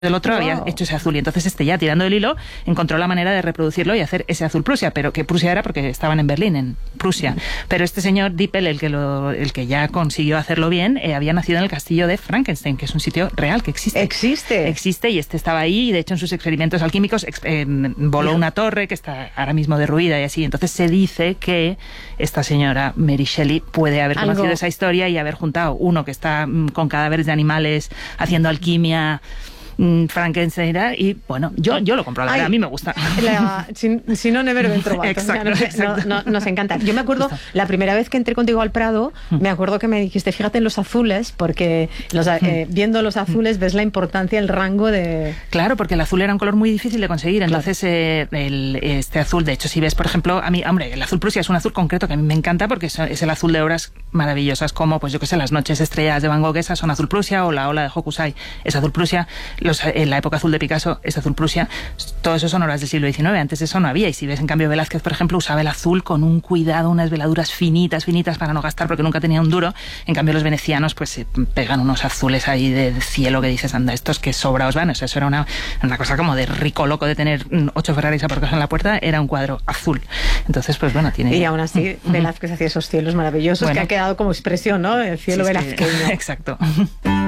del otro había hecho ese azul, y entonces ya tirando del hilo encontró la manera de reproducirlo y hacer ese azul Prusia, pero que Prusia era porque estaban en Berlín, en Prusia. Pero este señor Dippel, el que ya consiguió hacerlo bien, había nacido en el castillo de Frankenstein, que es un sitio real que existe. Existe, y estaba ahí, y de hecho en sus experimentos alquímicos voló una torre que está ahora mismo derruida y así. Entonces se dice que esta señora Mary Shelley puede haber conocido esa historia y haber juntado uno que está con cadáveres de animales haciendo alquimia, Frankenstein, y bueno, yo lo compro, la verdad, a mí me gusta. Si no, never ven trovato. Exacto. Nos encanta. Yo me acuerdo, la primera vez que entré contigo al Prado, me acuerdo que me dijiste, fíjate en los azules, porque viendo los azules ves la importancia, el rango de... Claro, porque el azul era un color muy difícil de conseguir, entonces este azul, de hecho, si ves, por ejemplo, a mí, hombre, el azul Prusia es un azul concreto que a mí me encanta, porque es el azul de obras maravillosas, como, pues yo qué sé, las noches estrelladas de Van Gogh, esas son azul Prusia, o la ola de Hokusai es azul Prusia, en la época azul de Picasso es azul Prusia, todo eso son obras del siglo XIX, antes eso no había, y si ves en cambio Velázquez, por ejemplo, usaba el azul con un cuidado, unas veladuras finitas para no gastar, porque nunca tenía un duro. En cambio los venecianos pues se pegan unos azules ahí de cielo que dices, anda, estos que sobraos van, o sea, eso era una cosa como de rico loco de tener 8 Ferraris aparcados en la puerta, era un cuadro azul. Entonces, pues bueno, tiene... Y aún así Velázquez hacía esos cielos maravillosos, que han quedado como expresión, ¿no? El cielo velázquez. Exacto.